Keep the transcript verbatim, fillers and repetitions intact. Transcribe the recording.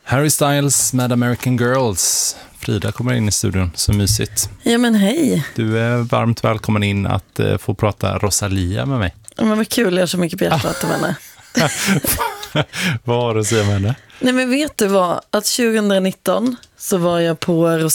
Harry Styles med American Girls. Frida kommer in i studion, så mysigt. Ja men hej. Du är varmt välkommen in att uh, få prata Rosalia med mig. Ja, men vad kul, jag har så mycket på hjärtat med henne. Vad har du att säga med henne? Nej men vet du vad, att tjugonitton så var jag på